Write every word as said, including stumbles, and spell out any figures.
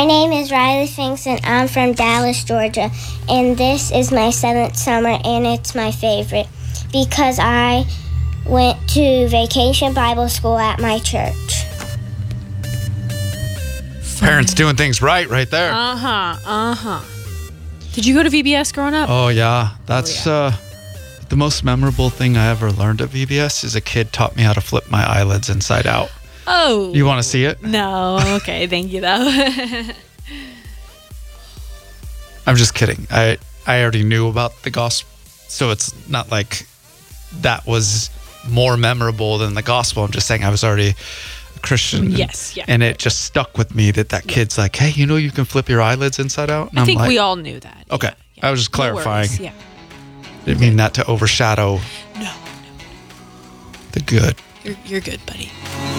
My name is Riley Finks, and I'm from Dallas, Georgia. And this is my seventh summer, and it's my favorite because I went to Vacation Bible School at my church. Parents doing things right, right there. Uh-huh, uh-huh. Did you go to V B S growing up? Oh, yeah. That's Oh, yeah. uh, the most memorable thing I ever learned at V B S is a kid taught me how to flip my eyelids inside out. Oh. You want to see it? No. Okay, thank you, though. I'm just kidding. I, I already knew about the gospel, so it's not like that was more memorable than the gospel. I'm just saying I was already a Christian. Yes, yeah. And it just stuck with me that that kid's like, hey, you know you can flip your eyelids inside out? And I I'm think like, we all knew that. Okay. Yeah, yeah. I was just No clarifying. worries, yeah. Didn't mean that to overshadow No, the good. you're, you're good, buddy.